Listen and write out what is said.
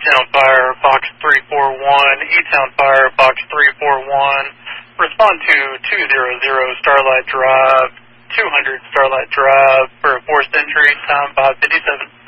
E-Town Fire, Box 341, E-Town Fire, Box 341. Respond to 200 Starlight Drive, 200 Starlight Drive for a forced entry, time 5:57.